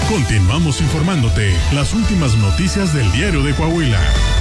Continuamos informándote las últimas noticias del diario de Coahuila.